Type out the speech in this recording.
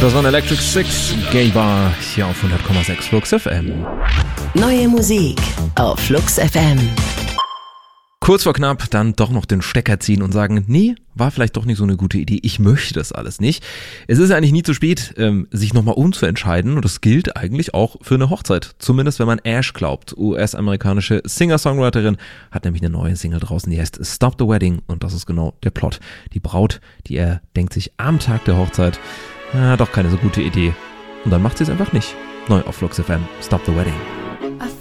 Das waren Electric Six, Gay Bar, hier auf 100,6 Flux FM. Neue Musik auf Flux FM. Kurz vor knapp dann doch noch den Stecker ziehen und sagen, nee, war vielleicht doch nicht so eine gute Idee, ich möchte das alles nicht. Es ist eigentlich nie zu spät, sich nochmal umzuentscheiden und das gilt eigentlich auch für eine Hochzeit. Zumindest wenn man Ash glaubt. US-amerikanische Singer-Songwriterin hat nämlich eine neue Single draußen, die heißt Stop the Wedding und das ist genau der Plot. Die Braut, denkt sich am Tag der Hochzeit, doch keine so gute Idee. Und dann macht sie es einfach nicht. Neu auf Flux FM, Stop the Wedding.